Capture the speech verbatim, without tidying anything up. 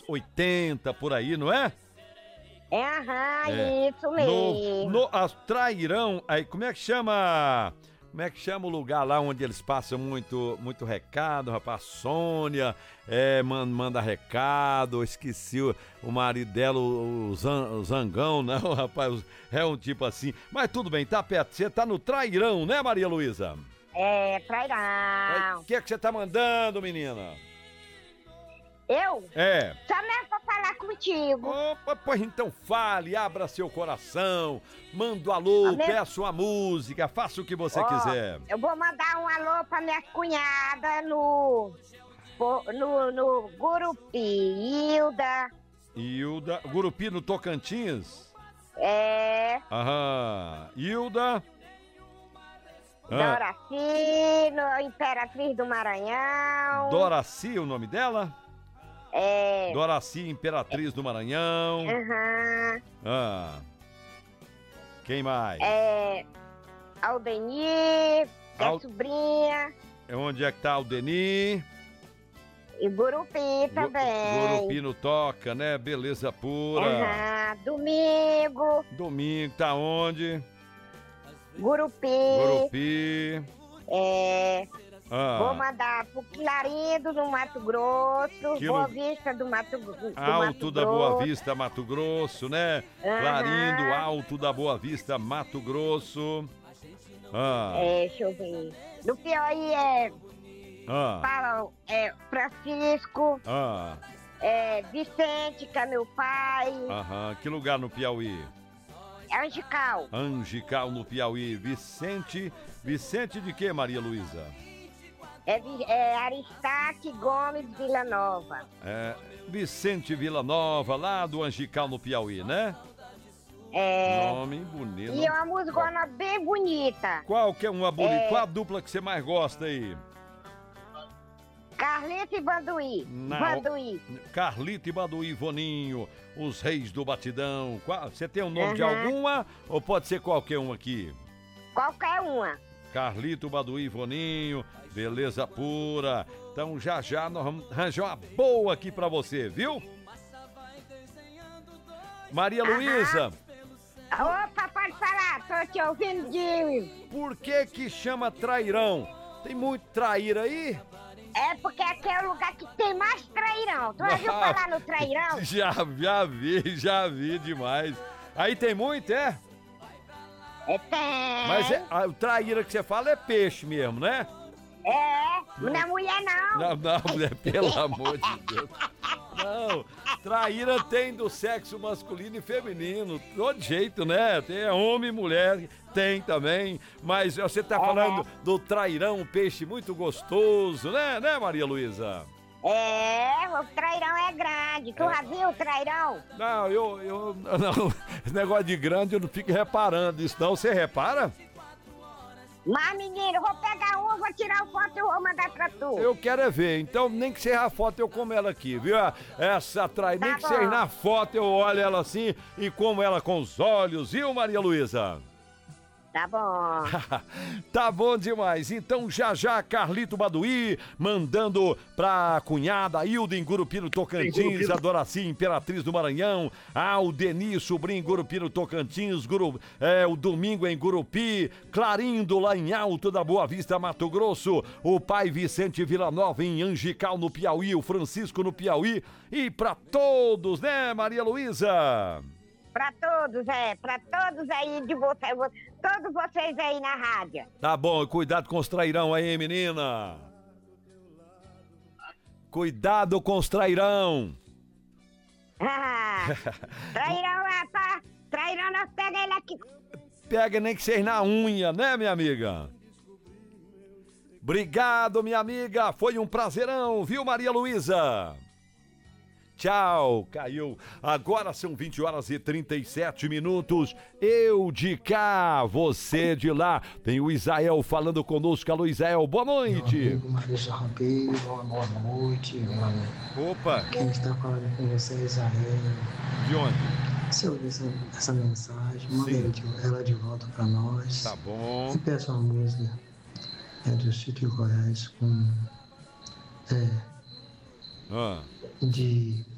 oitenta, por aí, não é? É, aham, É. isso mesmo. No, no as Trairão, aí, como é que chama? Como é que chama o lugar lá onde eles passam muito, muito recado, rapaz? Sônia, é, man- manda recado, esqueci o, o marido dela, o, o Zan- o Zangão, não, rapaz, é um tipo assim. Mas tudo bem, tá perto, você tá no Trairão, né, Maria Luísa? É, O trairão. que é que você tá mandando, menina? Eu? É. Só mesmo pra falar contigo. Opa, pois então fale, abra seu coração, manda um alô, Amém. peça uma música, faça o que você Ó, quiser. Eu vou mandar um alô pra minha cunhada no, no, no Gurupi, Hilda. Hilda, Gurupi no Tocantins? É, Aham. Hilda. Ah, Doraci, no Imperatriz do Maranhão. Doraci, o nome dela? É, Doraci, Imperatriz do Maranhão. aham, Ah. Quem mais? é, Aldenir, que Al- é sobrinha, É onde é que tá o Deni? e Gurupi também. Gurupi no Toca, né? Beleza pura. Aham, domingo, Domingo tá onde? Gurupi. Gurupi. É, Ah. vou mandar pro Clarindo, no Mato Grosso, Quilo- Boa Vista do Mato, do Alto Mato da Grosso. Boa Vista, Mato Grosso, né? Aham. Clarindo, Alto da Boa Vista, Mato Grosso. Ah, É, deixa eu ver. No Piauí é, ah, fala, é Francisco, ah, é Vicente, que é meu pai, aham. Que lugar no Piauí? é Angical. Angical no Piauí. Vicente, Vicente de quê, Maria Luísa? É, Vi- é Aristarque Gomes Villanova. É, Vicente Vila Nova, lá do Angical no Piauí, né? É, Nome bonito. e é uma musicona bem bonita. Qual que é uma bonita? É. Qual a dupla que você mais gosta aí? Carlito e Banduí. Não. Banduí. Carlito e Baduí Voninho, os reis do batidão. Qual- Você tem o nome de Aham. alguma ou pode ser qualquer um aqui? Qualquer uma. Carlito, Baduí Voninho, beleza pura. Então já já nós vamos arranjar uma boa aqui pra você, viu? Maria Luísa, Opa, pode falar, tô te ouvindo de... por que que chama trairão? Tem muito traíra aí? É porque aqui é o lugar que tem mais trairão. Tu já viu falar no trairão? Já, já vi, já vi demais. Aí tem muito, é? É, tem. Mas é, a, o traíra que você fala é peixe mesmo, né? É, não é mulher não. Não, não, mulher, pelo amor de Deus. Não, traíra tem do sexo masculino e feminino, todo jeito, né? Tem homem e mulher, tem também. Mas você tá falando do trairão, um peixe muito gostoso, né, né, Maria Luísa? É, o trairão é grande. Tu já viu o trairão? Não, eu, eu, não, esse negócio de grande eu não fico reparando isso, não. Você repara? Mas, menino, eu vou pegar um, vou tirar uma foto e vou mandar pra tu. Eu quero é ver, então nem que seja a foto eu como ela aqui, viu? Essa trai, nem Tá que seja bom. na foto eu olho ela assim e como ela com os olhos, viu, Maria Luísa? Tá bom. Tá bom demais. Então já já Carlito Baduí mandando pra cunhada Hilda em Gurupino Tocantins, a Doraci Imperatriz do Maranhão, ao Denis sobrinho em Gurupino Tocantins, Guru, é, o Domingo em Gurupi, Clarindo lá em Alto da Boa Vista, Mato Grosso, o pai Vicente Villanova em Angical no Piauí, o Francisco no Piauí e pra todos, né, Maria Luísa? Pra todos, é, pra todos aí de vocês, todos vocês aí na rádio. Tá bom, cuidado com os trairão aí, hein, menina. Cuidado com os trairão. Trairão, rapaz, trairão, nós pega ele aqui. Pega nem que seja na unha, né, minha amiga? Obrigado, minha amiga. Foi um prazerão, viu, Maria Luísa? Tchau, caiu. Agora são vinte horas e trinta e sete minutos. Eu de cá, você de lá. Tem o Isael falando conosco. Alô, Isael, boa noite. Meu amigo Marisa Rambeiro, boa noite. Opa, Quem está falando com você é Isael. de onde? Se eu ouvir essa, essa mensagem, manda Sim. ela de, ela de volta para nós. Tá bom. E peço uma música é do Sítio Goiás com. É, Ah, de